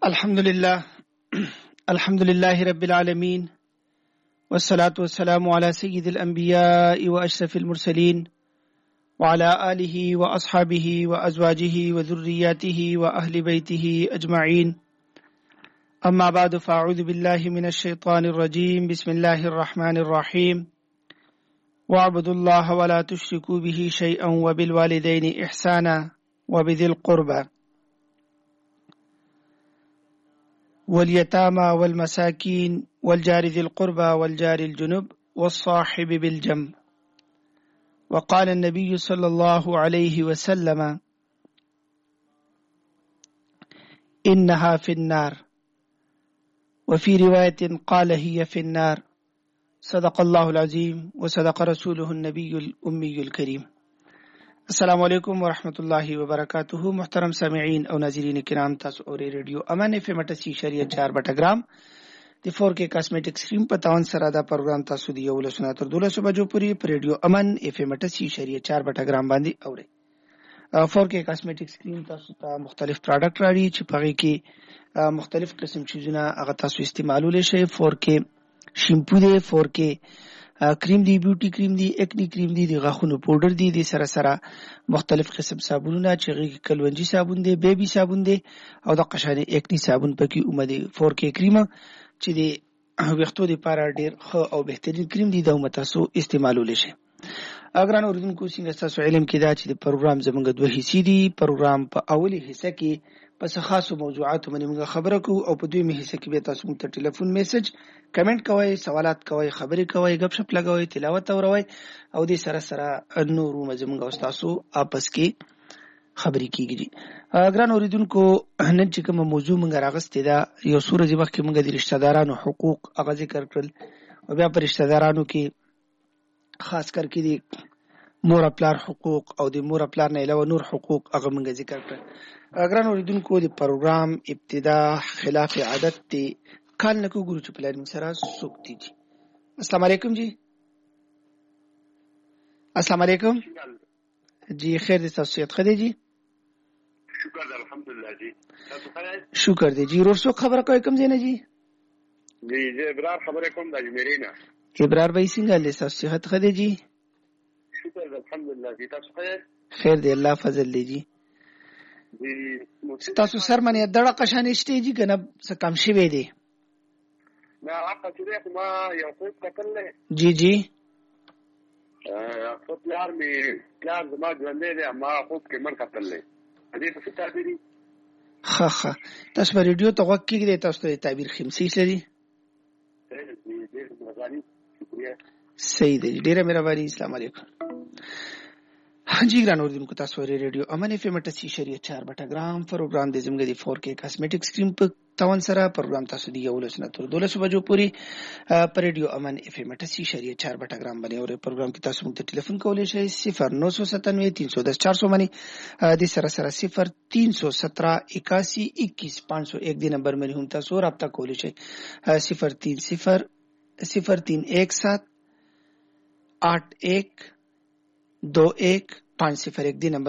الحمد لله الحمد لله رب العالمين والصلاة والسلام على سيد الأنبياء وأشرف المرسلين وعلى آله وأصحابه وأزواجه وذرياته وأهل بيته أجمعين. أما بعد فأعوذ بالله من الشيطان الرجيم. بسم الله الرحمن الرحيم. واعبدوا الله ولا تشركوا به شيئا وبالوالدين إحسانا وبذي القربى واليتامى والمساكين والجار ذي القربى والجار الجنب والصاحب بالجنب. وقال النبي صلى الله عليه وسلم: إنها في النار. وفي رواية قال هي في النار. صدق الله العظيم وصدق رسوله النبي الأمي الكريم. السلام علیکم ورحمۃ اللہ وبرکاتہ. محترم سامعین او ناظرین کرام، تاسو اوري ریډیو امان اف ام 88.4 بټګرام د 4K کاسمیټک سټریم په تاون سره دا پروګرام تاسو دی یو لسنه تر 12 بجو پورې په ریډیو امان اف ام 88.4 بټګرام باندې اوري. 4K کاسمیټک سټریم تاسو ته مختلف پروډکټ راړي چې په غي کې مختلف قسم چیزونه هغه تاسو استعمالول شي. 4K شیمپو دی، 4K کریم دی، بیوټي کریم دی، اکنی کریم دی، د غاښونو پاوډر دی، د سره سره مختلف قسم صابونونه چې غي کلونجي صابون دی، بیبي صابون دی او د قشانه اکنی صابون پکې اومده. 4K کریم چې د وختو لپاره ډیر ښه او بهترین کریم دی، دا متاسو استعمالول شي. اگر ان اوردونکو څنګه تاسو علم کې دا چې د پروګرام زمونږ دوه حصے دي. پروګرام په اولی حصہ کې پس خاصو موضوعات باندې موږ خبرې کوو او په دویمه حصہ کې به تاسو ته ټلیفون میسج کمنټ کوئ، سوالات کوئ، خبرې کوئ، غب شپ لګوئ، تلاوت اوروئ او د سره سره نورو مزمنګ او تاسو آپس کې خبرې کیږي. اگر ان اوردونکو نن چې کوم موضوع موږ راغستې دا یو سورې وخت کې موږ د رشتہ دارانو حقوق هغه ذکر کړل او بیا پر رشتہ دارانو کې خاص کر کې د مور پلار حقوق او د مور پلار نه علاوه نور حقوق هغه موږ ذکر کړل. اگر ان اوردونکو د پروګرام ابتدا خلاف عادت دی کال نه کو ګورو چې پلان سره سوکتی دي. السلام علیکم جی. السلام علیکم جی. خیر دې تاسو صحت خدای جی؟ شکر الحمدلله جی. تاسو خیر؟ شکر دې جی. ورسو خبره کوي کوم ځای نه جی؟ جی زه ابرار خبره کوم د اجمیرینا. ابرار بھائی څنګه له تاسو صحت خدای جی؟ شکر الحمدلله جی. تاسو خیر؟ خیر دې الله فضل دی جی. تاسو سر باندې دړه قشانه شته جی کنه څه کم شي وې دي؟ نه هغه چې ما یو خوب کتل جی جی. خو پلار می پلار زما ژوندې دی، ما خوب کې مړ کتل دې څه تعبیر. ها تاسو په ریډیو ته وګ کېږي تاسو ته تعبیر خمسي لري. صحیح دی، ډیره مهرباني. السلام علیکم. جی ګران اوردونکو، تاسو ورې ریډیو امان اف ام 88.4 بټګرام پروګرام د زمګ دی 4K کاسمیټک سټریم په تاون سره پروګرام تاسو دی یو لسنه تر 12 بجو پوری پر ریډیو امان اف ام 88.4 بټګرام باندې اور پروګرام کې تاسو موږ ته ټلیفون کولای شئ 0997 310 400 باندې د سره سره 0317 81 21 501 دی نمبر باندې هم تاسو رابطه کولای شئ 030 0317 81 21 501 دی نمبر